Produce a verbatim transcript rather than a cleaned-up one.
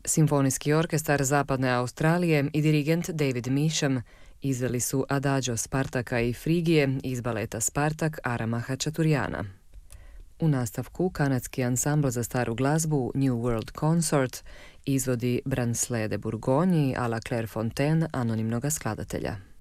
Simfonijski orkestar Zapadne Australije i dirigent David Measham izveli su Adagio Spartaka i Frigije iz baleta Spartak Arama Hačaturijana. U nastavku kanadski ansambl za staru glazbu New World Consort izvodi Brancelé de Bourgogne a la Clairefontaine anonimnog skladatelja.